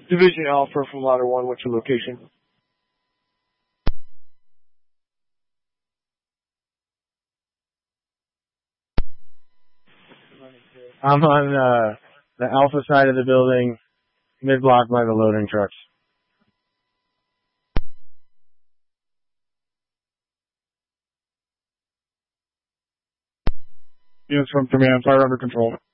Division Alpha from Ladder 1, what's your location? I'm on the Alpha side of the building, mid-block by the loading trucks. Units from command, fire under control.